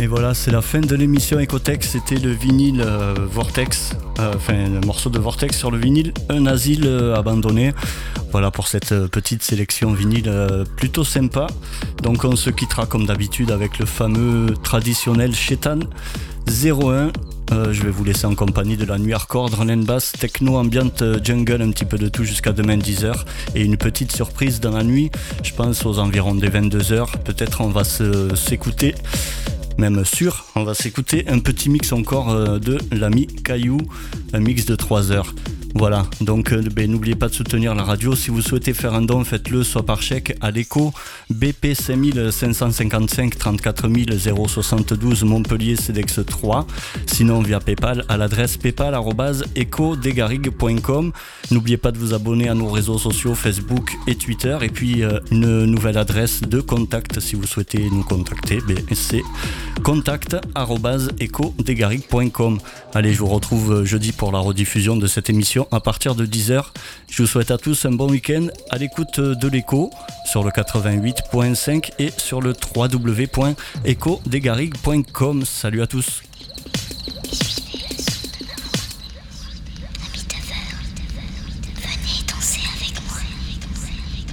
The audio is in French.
Et voilà, c'est la fin de l'émission Ecotech. C'était le vinyle Vortex, le morceau de Vortex sur le vinyle Un asile abandonné. Voilà pour cette petite sélection vinyle plutôt sympa. Donc on se quittera comme d'habitude avec le fameux traditionnel Shetan 01. Je vais vous laisser en compagnie de la nuit hardcore, drum and bass, techno, ambiante, jungle, un petit peu de tout jusqu'à demain 10h. Et une petite surprise dans la nuit, je pense aux environs des 22h. Peut-être on va s'écouter, même sûr, on va s'écouter un petit mix encore de l'ami Caillou, un mix de 3 heures. Voilà, donc n'oubliez pas de soutenir la radio. Si vous souhaitez faire un don, faites-le soit par chèque à l'écho, BP 5555 34 072 Montpellier CEDEX 3. Sinon via Paypal à l'adresse paypal@ecodegarrigue.com. N'oubliez pas de vous abonner à nos réseaux sociaux Facebook et Twitter. Et puis une nouvelle adresse de contact si vous souhaitez nous contacter, c'est contact@ecodegarrigue.com. Allez, je vous retrouve jeudi pour la rediffusion de cette émission à partir de 10h. Je vous souhaite à tous un bon week-end à l'écoute de l'écho sur le 88.5 et sur le www.ecodegarrigue.com. Salut à tous.